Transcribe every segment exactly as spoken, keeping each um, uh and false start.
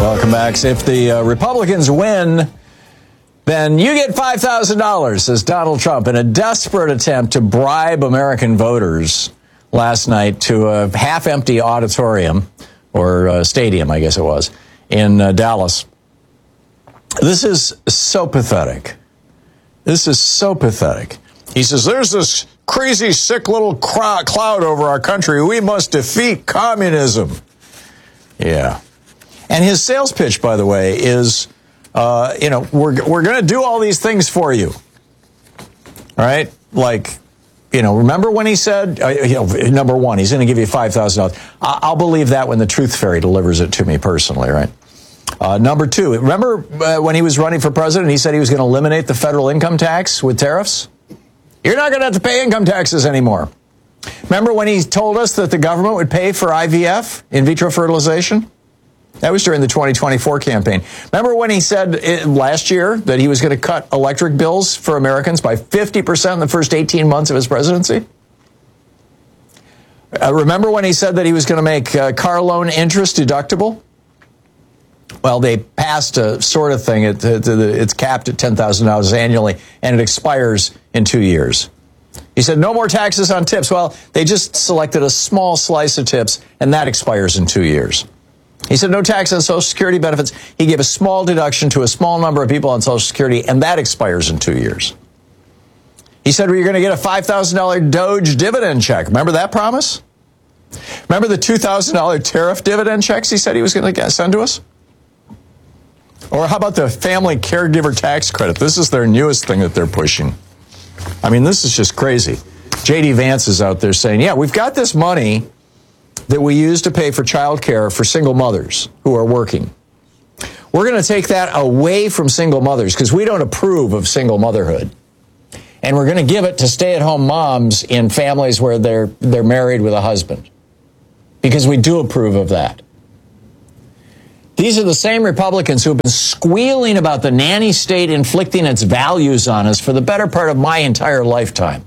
Welcome back. If the uh, Republicans win, then you get five thousand dollars, says Donald Trump, in a desperate attempt to bribe American voters last night to a half-empty auditorium, or uh, stadium, I guess it was, in uh, Dallas. This is so pathetic. This is so pathetic. He says, there's this crazy, sick little cr- cloud over our country. We must defeat communism. Yeah. And his sales pitch, by the way, is, uh, you know, we're, we're going to do all these things for you. All right? Like, you know, remember when he said, uh, you know, number one, he's going to give you five thousand dollars. I- I'll believe that when the Truth Fairy delivers it to me personally, right? Uh, number two, remember uh, when he was running for president, he said he was going to eliminate the federal income tax with tariffs? You're not going to have to pay income taxes anymore. Remember when he told us that the government would pay for I V F, in vitro fertilization? That was during the twenty twenty-four campaign. Remember when he said it, last year that he was going to cut electric bills for Americans by fifty percent in the first eighteen months of his presidency? Uh, remember when he said that he was going to make uh, car loan interest deductible? Well, they passed a sort of thing. It, it, it's capped at ten thousand dollars annually, and it expires in two years. He said no more taxes on tips. Well, they just selected a small slice of tips, and that expires in two years. He said no tax on Social Security benefits. He gave a small deduction to a small number of people on Social Security, and that expires in two years. He said well, you're going to get a five thousand dollars Doge dividend check. Remember that promise? Remember the two thousand dollars tariff dividend checks he said he was going to send to us? Or how about the family caregiver tax credit? This is their newest thing that they're pushing. I mean, this is just crazy. J D Vance is out there saying, yeah, we've got this money that we use to pay for child care for single mothers who are working. We're going to take that away from single mothers because we don't approve of single motherhood. And we're going to give it to stay-at-home moms in families where they're they're married with a husband because we do approve of that. These are the same Republicans who have been squealing about the nanny state inflicting its values on us for the better part of my entire lifetime.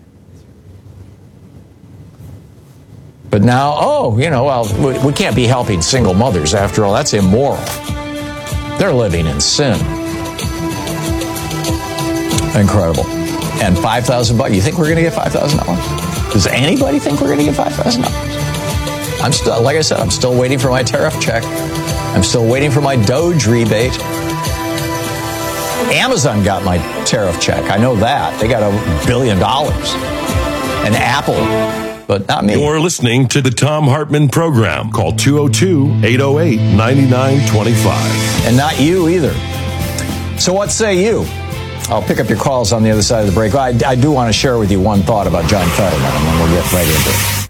But now, oh, you know, well, we, we can't be helping single mothers after all. That's immoral. They're living in sin. Incredible. And five thousand bucks. You think we're going to get five thousand dollars? Does anybody think we're going to get five thousand dollars? I'm still, like I said, I'm still waiting for my tariff check. I'm still waiting for my Doge rebate. Amazon got my tariff check. I know that. They got a billion dollars. And Apple, but not me. You're listening to the Thom Hartmann program. Call two oh two, eight oh eight, nine nine two five. And not you either. So what say you? I'll pick up your calls on the other side of the break. I, I do want to share with you one thought about John Fetterman, and then we'll get right into it.